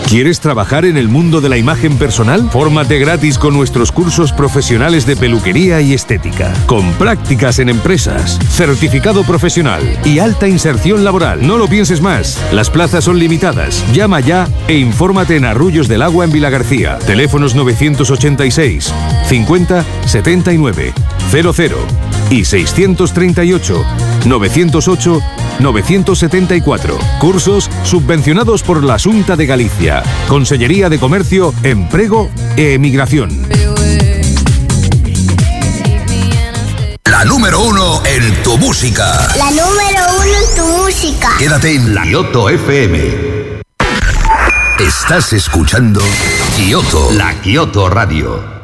¿Quieres trabajar en el mundo de la imagen personal? Fórmate gratis con nuestros cursos profesionales de peluquería y estética, con prácticas en empresas, certificado profesional y alta inserción laboral. No lo pienses más. Las plazas son limitadas. Llama ya e infórmate en Arrullos del Agua en Vilagarcía. Teléfonos 986 50 79 00 y 638 908 974. Cursos subvencionados por la Xunta de Galicia. Consellería de Comercio, Emprego e Emigración. La número 1 en tu música. La número 1 en tu música. Quédate en la Kioto FM. Estás escuchando Kioto, la Kioto Radio.